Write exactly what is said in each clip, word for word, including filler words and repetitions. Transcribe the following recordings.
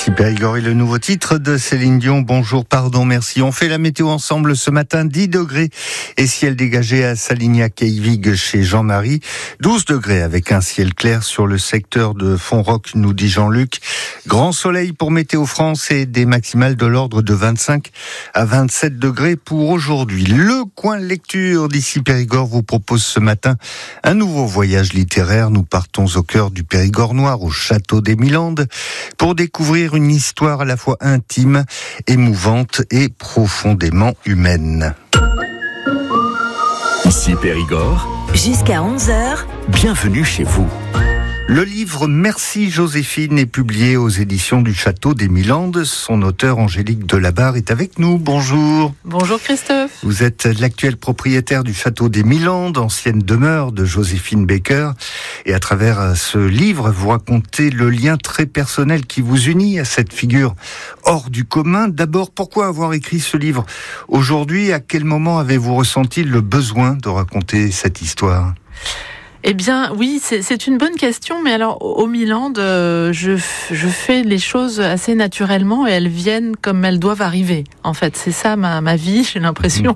Ici Périgord et le nouveau titre de Céline Dion, Bonjour, pardon, merci. On fait la météo ensemble ce matin, dix degrés et ciel dégagé à Salignac-Eyvig chez Jean-Marie, douze degrés avec un ciel clair sur le secteur de Fontroc, nous dit Jean-Luc. Grand soleil pour Météo France et des maximales de l'ordre de vingt-cinq à vingt-sept degrés pour aujourd'hui. Le coin lecture d'ici Périgord vous propose ce matin un nouveau voyage littéraire. Nous partons au cœur du Périgord noir, au château des Milandes, pour découvrir une histoire à la fois intime, émouvante et profondément humaine. Ici Périgord, jusqu'à onze heures, bienvenue chez vous. Le livre Merci Joséphine est publié aux éditions du Château des Milandes. Son auteur Angélique Delabarre est avec nous. Bonjour. Bonjour Christophe. Vous êtes l'actuel propriétaire du Château des Milandes, ancienne demeure de Joséphine Baker. Et à travers ce livre, vous racontez le lien très personnel qui vous unit à cette figure hors du commun. D'abord, pourquoi avoir écrit ce livre aujourd'hui? À quel moment avez-vous ressenti le besoin de raconter cette histoire? Eh bien, oui, c'est, c'est une bonne question, mais alors, au Milan, euh, je, je fais les choses assez naturellement et elles viennent comme elles doivent arriver. En fait, c'est ça ma, ma vie, j'ai l'impression,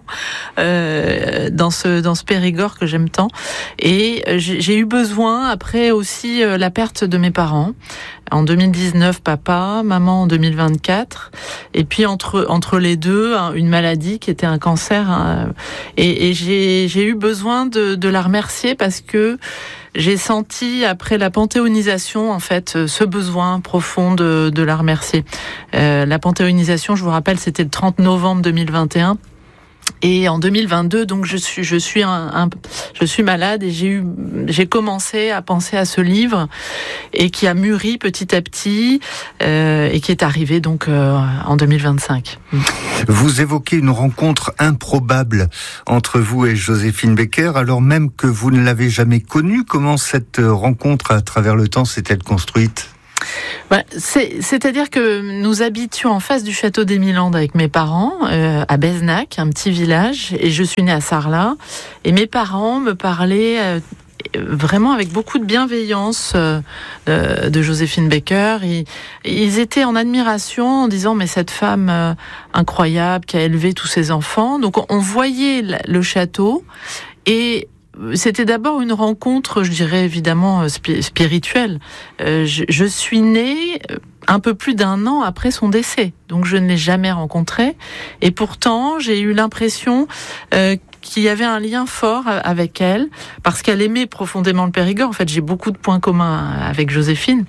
euh, dans ce, dans ce Périgord que j'aime tant. Et j'ai, j'ai eu besoin, après aussi, euh, la perte de mes parents. En deux mille dix-neuf, papa, maman en deux mille vingt-quatre, et puis entre entre les deux, une maladie qui était un cancer, hein, et, et j'ai j'ai eu besoin de de la remercier parce que j'ai senti après la panthéonisation en fait ce besoin profond de de la remercier. Euh, la panthéonisation, je vous rappelle, c'était le trente novembre deux mille vingt et un. Et en deux mille vingt-deux, donc je suis je suis un, un je suis malade et j'ai eu j'ai commencé à penser à ce livre et qui a mûri petit à petit euh, et qui est arrivé donc euh, en deux mille vingt-cinq. Vous évoquez une rencontre improbable entre vous et Joséphine Baker, alors même que vous ne l'avez jamais connue. Comment cette rencontre à travers le temps s'est-elle construite ? Voilà, c'est, c'est-à-dire que nous habitions en face du château des Milandes avec mes parents, euh, à Beznac, un petit village, et je suis née à Sarlat. Et mes parents me parlaient euh, vraiment avec beaucoup de bienveillance euh, de Joséphine Baker. Ils, ils étaient en admiration en disant mais cette femme euh, incroyable qui a élevé tous ses enfants. Donc on voyait le château et c'était d'abord une rencontre, je dirais évidemment spirituelle. Euh, je, je suis née un peu plus d'un an après son décès, donc je ne l'ai jamais rencontrée. Et pourtant, j'ai eu l'impression euh, qu'il y avait un lien fort avec elle, parce qu'elle aimait profondément le Périgord. En fait, j'ai beaucoup de points communs avec Joséphine.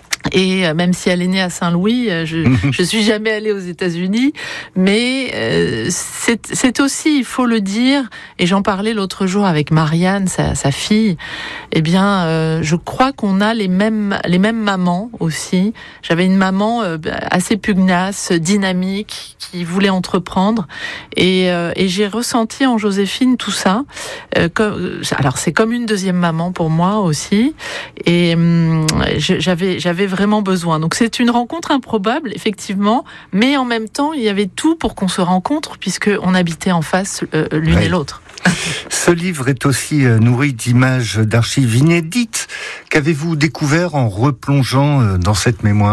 Et même si elle est née à Saint-Louis, je je suis jamais allée aux États-Unis, mais euh, c'est c'est aussi, il faut le dire, et j'en parlais l'autre jour avec Marianne, sa sa fille. Eh bien, euh, je crois qu'on a les mêmes les mêmes mamans aussi. J'avais une maman euh, assez pugnace, dynamique, qui voulait entreprendre, et euh, et j'ai ressenti en Joséphine tout ça. Euh, comme, alors c'est comme une deuxième maman pour moi aussi, et hum, j'avais j'avais vraiment besoin. Donc c'est une rencontre improbable, effectivement, mais en même temps, il y avait tout pour qu'on se rencontre, puisqu'on habitait en face euh, l'une ouais. et l'autre. Ce livre est aussi euh, nourri d'images d'archives inédites. Qu'avez-vous découvert en replongeant euh, dans cette mémoire ?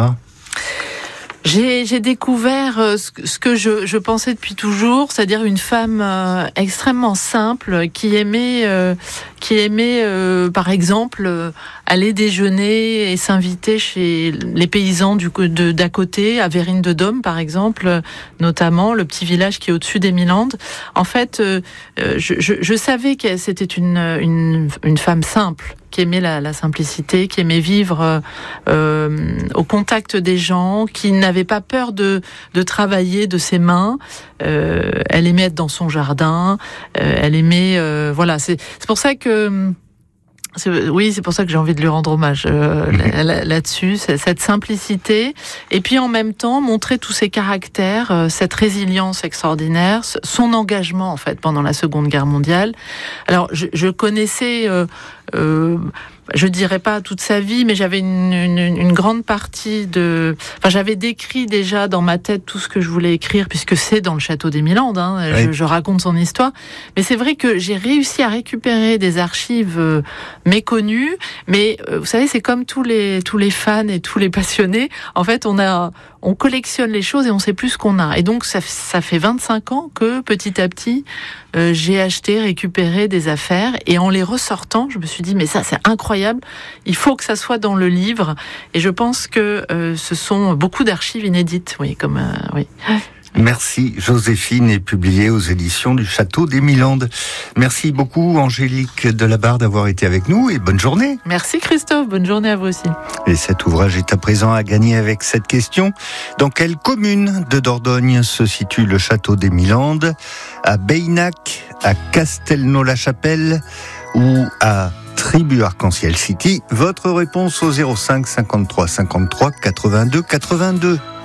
J'ai, j'ai découvert euh, ce, ce que je, je pensais depuis toujours, c'est-à-dire une femme euh, extrêmement simple qui aimait, euh, qui aimait, euh, par exemple, euh, aller déjeuner et s'inviter chez les paysans du de d'à côté, à Vérines-de-Dôme, par exemple, notamment le petit village qui est au-dessus des Milandes. En fait, euh, je, je, je savais que c'était une, une, une femme simple, qui aimait la, la simplicité, qui aimait vivre euh, au contact des gens, qui n'avait pas peur de, de travailler de ses mains. Euh, elle aimait être dans son jardin. Euh, elle aimait, euh, voilà. C'est, c'est pour ça que. C'est, oui, c'est pour ça que j'ai envie de lui rendre hommage euh, là, là-dessus, cette simplicité, et puis en même temps montrer tous ses caractères, euh, cette résilience extraordinaire, son engagement en fait pendant la Seconde Guerre mondiale. Alors, je, je connaissais, euh, euh, je dirais pas toute sa vie, mais j'avais une, une, une grande partie de, enfin, j'avais décrit déjà dans ma tête tout ce que je voulais écrire, puisque c'est dans le château des Milandes. Hein, oui. je, je raconte son histoire, mais c'est vrai que j'ai réussi à récupérer des archives euh, méconnues, mais euh, vous savez, c'est comme tous les tous les fans et tous les passionnés. En fait, on a on collectionne les choses et on sait plus ce qu'on a. Et donc ça, ça fait vingt-cinq ans que petit à petit, euh, j'ai acheté, récupéré des affaires et en les ressortant, je me suis dit mais ça c'est incroyable, il faut que ça soit dans le livre. Et je pense que euh, ce sont beaucoup d'archives inédites, oui, comme euh, oui. Merci Joséphine, est publié aux éditions du Château des Milandes. Merci beaucoup Angélique Delabarre d'avoir été avec nous et bonne journée. Merci Christophe, bonne journée à vous aussi. Et cet ouvrage est à présent à gagner avec cette question. Dans quelle commune de Dordogne se situe le Château des Milandes ? À Beynac, à Castelnau-la-Chapelle ou à Tribu Arc-en-Ciel City ? Votre réponse au zéro cinq cinquante-trois cinquante-trois quatre-vingt-deux quatre-vingt-deux.